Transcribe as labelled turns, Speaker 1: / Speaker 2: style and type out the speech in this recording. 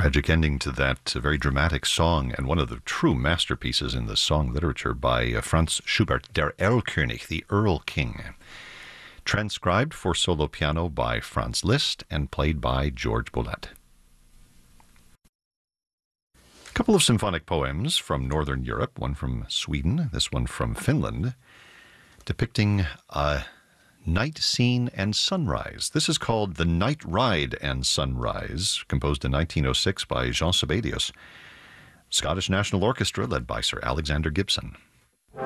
Speaker 1: Tragic ending to that very dramatic song, and one of the true masterpieces in the song literature by Franz Schubert, Der Erlkönig, the Earl King. Transcribed for solo piano by Franz Liszt and played by George Boulez. A couple of symphonic poems from Northern Europe, one from Sweden, this one from Finland, depicting a night scene and sunrise. This is called The Night Ride and Sunrise, composed in 1906 by Jean Sibelius. Scottish National Orchestra led by Sir Alexander Gibson.